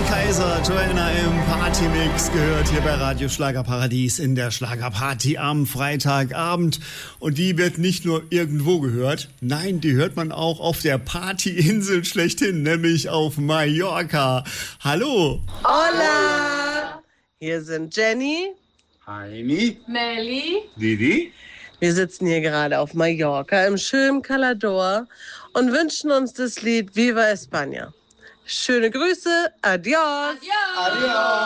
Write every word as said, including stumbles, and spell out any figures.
Kaiser, Joanna im Partymix gehört hier bei Radio Schlagerparadies in der Schlagerparty am Freitagabend. Und die wird nicht nur irgendwo gehört, nein, die hört man auch auf der Partyinsel schlechthin, nämlich auf Mallorca. Hallo! Hola! Hier sind Jenny, Heini, Melli, Didi. wir sitzen hier gerade auf Mallorca im schönen Calador und wünschen uns das Lied Viva España. Schöne Grüße, adios! adios!